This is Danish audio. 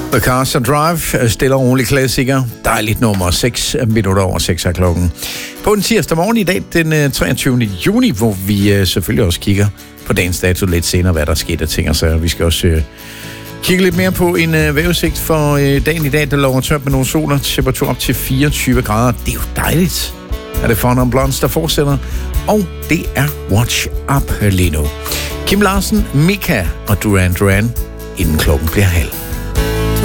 The Cars That Drive, stille og rolig klassiker. Dejligt nummer 6 minutter over 6 af klokken. På en tirsdag morgen i dag, den 23. juni, hvor vi selvfølgelig også kigger på dagens dato lidt senere, hvad der sker af ting og sager. Vi skal også kigge lidt mere på en vejrudsigt for dagen i dag, der lover tørt med nogle soler. Temperatur op til 24 grader. Det er jo dejligt. Er det Fun on Blondes, der fortsætter? Og det er Watch Up lige nu. Kim Larsen, Mika og Duran Duran, inden klokken bliver halv.